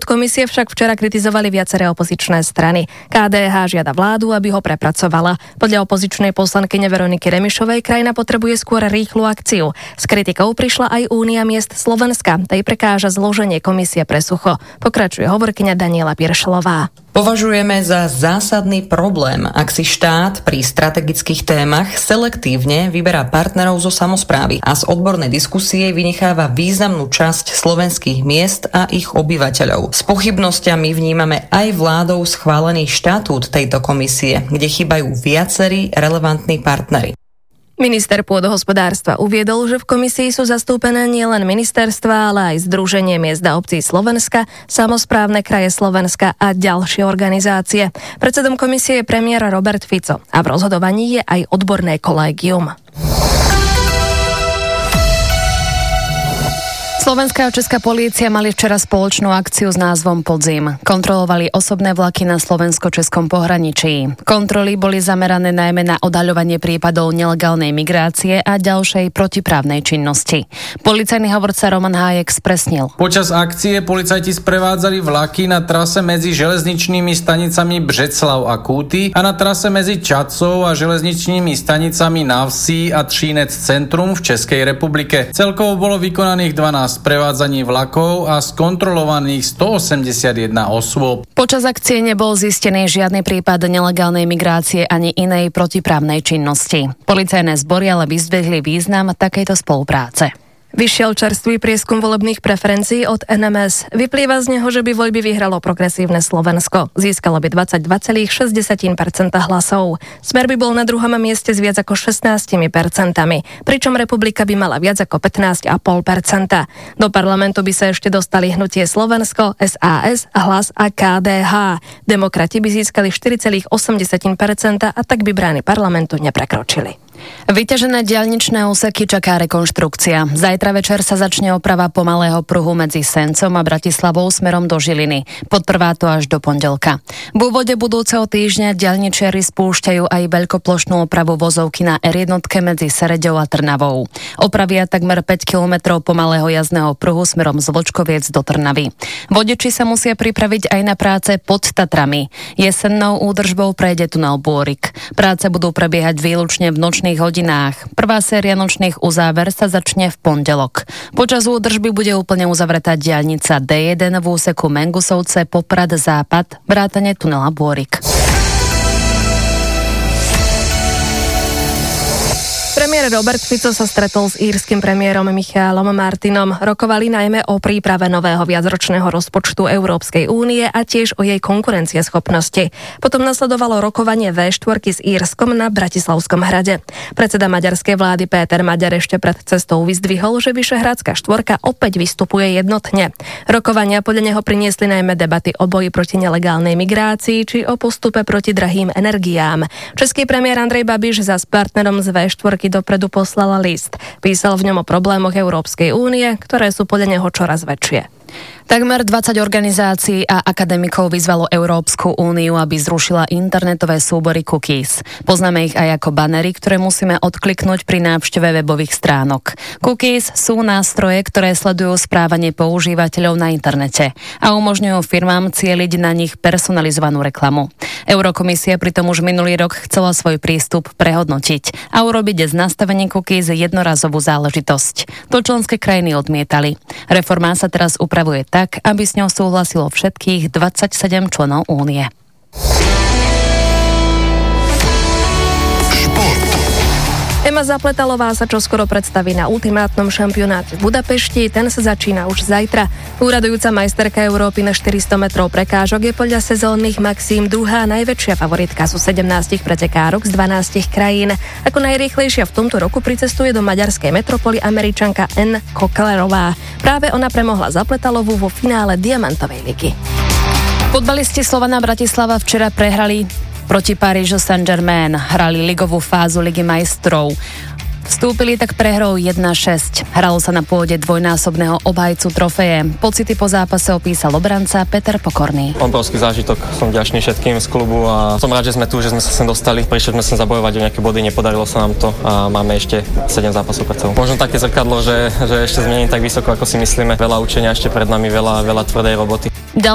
komisie však včera kritizovali viaceré opozičné strany. KDH žiada vládu, aby ho prepracovala. Podľa opozičnej poslankyne Veroniky Remišovej krajina potrebuje skôr rýchlu akciu. S kritikou prišla aj Únia miest Slovenska. Tej prekáža zloženie komisie pre sucho. Pokračuje hovorkyňa Daniela Piršlová. Považujeme za zásadný problém, ak si štát pri strategických témach selektívne vyberá partnerov zo samosprávy a z odbornej diskusie vynecháva významnú časť slovenských miest a ich obyvateľov. S pochybnosťami vnímame aj vládou schválený štatút tejto komisie, kde chýbajú viacerí relevantní partneri. Minister pôdohospodárstva uviedol, že v komisii sú zastúpené nielen ministerstva, ale aj Združenie miest a obcí Slovenska, Samosprávne kraje Slovenska a ďalšie organizácie. Predsedom komisie je premiér Robert Fico a v rozhodovaní je aj odborné kolégium. Slovenská a česká polícia mali včera spoločnú akciu s názvom Podzim. Kontrolovali osobné vlaky na slovensko-českom pohraničí. Kontroly boli zamerané najmä na odhaľovanie prípadov nelegálnej migrácie a ďalšej protiprávnej činnosti. Policajný hovorca Roman Hájek spresnil. Počas akcie policajti sprevádzali vlaky na trase medzi železničnými stanicami Břeclav a Kúty a na trase medzi Čadcov a železničnými stanicami Navsí a Třínec centrum v Českej republike. Celkovo bolo vykonaných 12 prevádzaní vlakov a skontrolovaných 181 osôb. Počas akcie nebol zistený žiadny prípad nelegálnej migrácie ani inej protiprávnej činnosti. Policajné zbory ale vyzdvihli význam takejto spolupráce. Vyšiel čerstvý prieskum volebných preferencií od NMS. Vyplýva z neho, že by voľby vyhralo Progresívne Slovensko. Získalo by 22,6% hlasov. Smer by bol na druhom mieste s viac ako 16%, pričom Republika by mala viac ako 15,5%. Do parlamentu by sa ešte dostali Hnutie Slovensko, SAS, Hlas a KDH. Demokrati by získali 4,8% a tak by brány parlamentu neprekročili. Vyťažené diaľničné úseky čaká rekonštrukcia. Zajtra večer sa začne oprava pomalého pruhu medzi Sencom a Bratislavou smerom do Žiliny. Podtrvá to až do pondelka. V úvode budúceho týždňa diaľničiari spúšťajú aj veľkoplošnú opravu vozovky na R1 medzi Sereďou a Trnavou. Opravia takmer 5 kilometrov pomalého jazdného pruhu smerom z Vlčkoviec do Trnavy. Vodiči sa musia pripraviť aj na práce pod Tatrami. Jesennou údržbou prejde tunel Bôrik. Práce budú prebiehať výlučne v nočných hodinách. Prvá séria nočných uzáver sa začne v pondelok. Počas údržby bude úplne uzavretá diaľnica D1 v úseku Mengusovce Poprad Západ, vrátane tunela Bôrik. Premiér Robert Fico sa stretol s írskym premiérom Michaelom Martinom. Rokovali najmä o príprave nového viacročného rozpočtu Európskej únie a tiež o jej konkurencieschopnosti. Potom nasledovalo rokovanie V4 s Írskom na Bratislavskom hrade. Predseda maďarskej vlády Péter Maďar ešte pred cestou vyzdvihol, že Vyšehradská štvorka opäť vystupuje jednotne. Rokovania podľa neho priniesli najmä debaty o boji proti nelegálnej migrácii či o postupe proti drahým energiám. Český premiér Andrej Babiš za s partnerom z V4 dopredu poslala list. Písal v ňom o problémoch Európskej únie, ktoré sú podľa neho čoraz väčšie. Takmer 20 organizácií a akademikov vyzvalo Európsku úniu, aby zrušila internetové súbory cookies. Poznáme ich aj ako banery, ktoré musíme odkliknúť pri návšteve webových stránok. Cookies sú nástroje, ktoré sledujú správanie používateľov na internete a umožňujú firmám cieliť na nich personalizovanú reklamu. Eurokomisia pritom už minulý rok chcela svoj prístup prehodnotiť a urobiť z nastavenia cookies jednorazovú záležitosť. To členské krajiny odmietali. Reforma sa teraz upravuje tak, aby s ňou súhlasilo všetkých 27 členov únie. Ema Zapletalová sa čoskoro predstaví na ultimátnom šampionáte v Budapešti. Ten sa začína už zajtra. Úradujúca majsterka Európy na 400 metrov prekážok je podľa sezónnych maxím druhá najväčšia favoritka zo 17 pretekárok z 12 krajín. Ako najrýchlejšia v tomto roku pricestuje do maďarskej metropoly Američanka N. Koklerová. Práve ona premohla Zapletalovú vo finále Diamantovej ligy. Futbalisti Slovana Bratislava včera prehrali proti Parížu Saint-Germain. Hrali ligovú fázu Ligy majstrov. Vstúpili tak prehrou 1-6. Hralo sa na pôde dvojnásobného obhajcu trofeje. Pocity po zápase opísal obranca Peter Pokorný. Obrovský zážitok. Som vďačný všetkým z klubu a som rád, že sme tu, že sme sa sem dostali. Prišli sme sem zabojovať o nejaké body, nepodarilo sa nám to a máme ešte 7 zápasov pred sebou. Možno také zrkadlo, že ešte sme nie tak vysoko, ako si myslíme. Veľa učenia ešte pred nami, veľa tvrdej roboty.